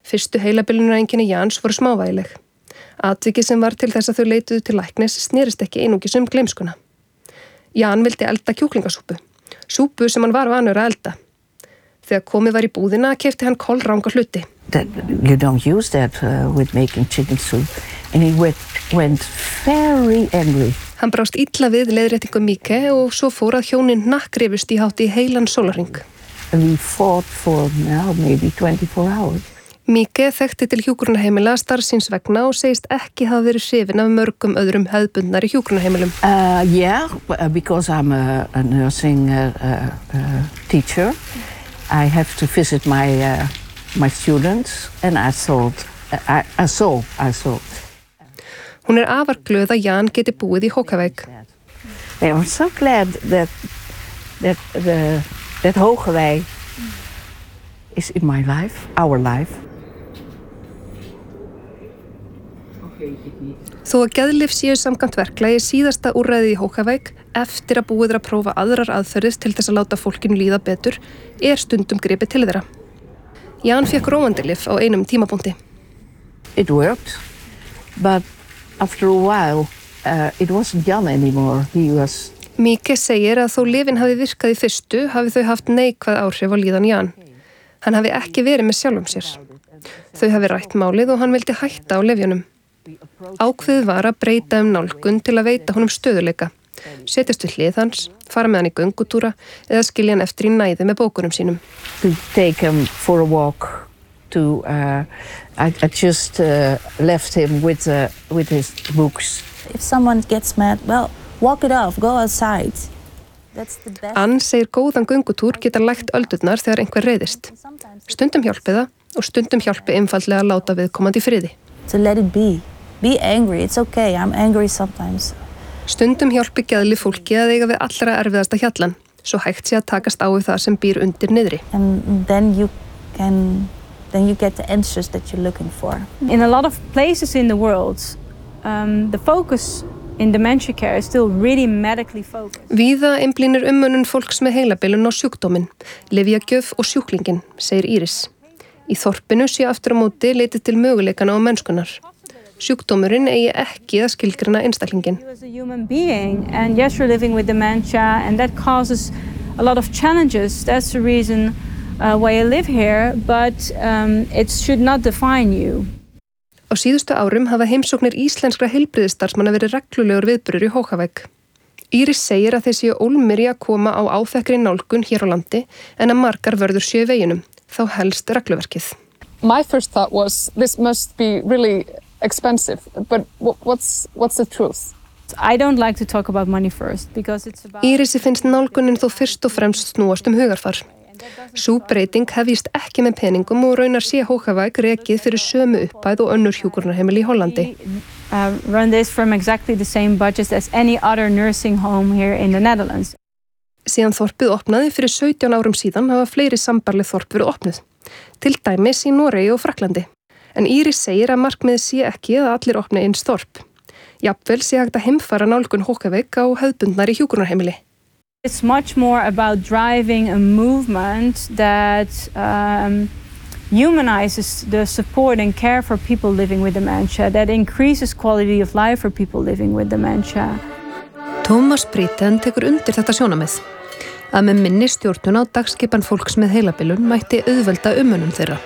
Fyrstu heilabilunareinkenni Jans voru smávægileg. Atvikið sem var til þess að þau leituðu til læknis snerist ekki einungis gleymskuna. Jan vildi elda kjúklingasúpu, súpu sem hann var vanur að elda. Þegar komið var í búðina keypti hann kolranga hluti. You don't use that with making chicken soup. And he went very angry. Hann brást illa við leiðréttingu Mike og svo fór að hjónin hnakkrifust í hátt í heilan sólarhring. And we fought for now maybe 24 hours. Mike þekkti til hjúkrunarheimila starfsins vegna og segist ekki hafa verið hrifinn af mörgum öðrum hefðbundnari hjúkrunarheimilum. Yeah, because I'm a nursing teacher. I have to visit my students and I saw. Hún afar glöð að Jan geti búið í Hókavík. I'm so glad that Hókavík is in my life, our life. Þó að geðlyf séu samkvæmt verklagi síðasta úrræðið í Hókavík eftir að búið að prófa aðrar aðferðir til þess að láta fólkinu líða betur stundum gripið til þeirra. Jan fékk róandi-lyf á einum tímapunkti. It worked, but after a while it wasn't Jan anymore. Mike segir að þó lyfin hafi virkað í fyrstu hafi þau haft neikvæð áhrif á líðan Jan. Hann hafi ekki verið með sjálfum sér. Þau hafi rætt málið og hann vildi hætta á lyfjunum. Ákveðið var að breyta nálgun til að veita honum stöðuleika, setjast við hlið hans, fara með hann í göngutúra eða skilja hann eftir í næði með bókunum sínum. To take him for a walk. I just left him with his books. If someone gets mad, well, walk it off, go outside. Ann segir góðan göngutúr geta lægt öldurnar þegar einhver reiðist. Stundum hjálpi það og stundum hjálpi einfaldlega að láta viðkomandi í friði. To let it be. Be angry, it's okay, I'm angry sometimes. Stundum hjálpi geðlyf fólki að eiga við allra erfiðasta hjallan, svo hægt sé að takast á við það sem býr undir niðri. And then you get the answers that you're looking for. In a lot of places in the world, the focus in dementia care is still really medically focused. Víða einblínir umönnun fólks með heilabilun á sjúkdóminn, lyfjagjöf og sjúklingin, segir Íris. Í þorpinu sé aftur á móti leitið til möguleikana og mennskunar. Sjúkdómurinn eigi ekki að skilgreina einstaklingin. You as a human being, and yes, you're living with dementia, and that causes a lot of challenges. That's the reason why you live here, but it should not define you. Á síðustu árum hafa heimsóknir íslenskra heilbrigðisstarfsmanna verið reglulegur viðburður í Hókavík. Íris segir að þeir séu ólmir í að koma á áþekkri nálgun hér á landi en að margar vörður séu veginum, þá helst regluverkið. My first thought was this must be really expensive, but what's the truth? I don't like to talk about money first because it's about... Írisi finnst nálgunin þó fyrst og fremst snúast hugarfar. Sú breyting hefjist ekki með peningum og raunar sé Hókavík rekið fyrir sömu upphæð og önnur hjúkrunarheimili í Hollandi. Run this from exactly the same budget as any other nursing home here in the Netherlands. Síðan þorpið opnaði fyrir 17 árum síðan hafa fleiri sambarleg þorp verið opnuð, til dæmis í Noregi og Frakklandi. En Íris segir að markmiðið sé ekki að allir opni eins þorp. Jafnvel sé hægt að heimfara nálgun Hókavík á hefðbundnari hjúkrunarheimili. It's much more about driving a movement that humanizes the support and care for people living with dementia, that increases quality of life for people living with dementia. Tómas Britten tekur undir þetta sjónamið, að með minni stjórnun á dagskipan fólks með heilabilun mætti auðvelda umönnun þeirra.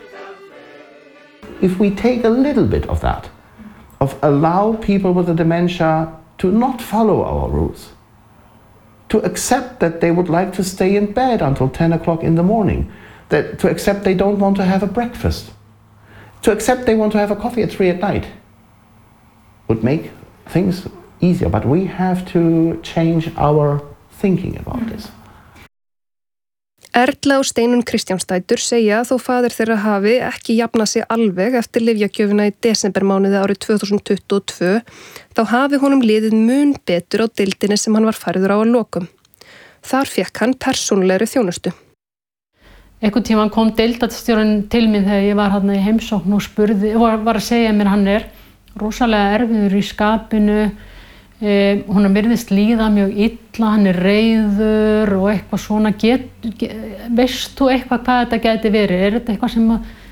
If we take a little bit of that, of allow people with the dementia to not follow our rules, to accept that they would like to stay in bed until 10 o'clock in the morning, to accept they don't want to have a breakfast, to accept they want to have a coffee at 3 at night, would make things easier. But we have to change our thinking about this. Erla og Steinunn Kristjánsdætur segja að þó faðir þeirra hafi ekki jafnað sig alveg eftir lyfjagjöfina í desembermánuði árið 2022, þá hafi honum liðið mun betur á deildinni sem hann var færður á að lokum. Þar fékk hann persónulegri þjónustu. Einhvern tímann kom deildarstjórinn til mín þegar ég var hérna í heimsókn og spurði, var að segja mér hann rosalega erfiður í skapinu, hún virðist líða mjög illa, hann reiður og eitthvað svona, veist þú eitthvað hvað þetta gæti verið? Þetta eitthvað sem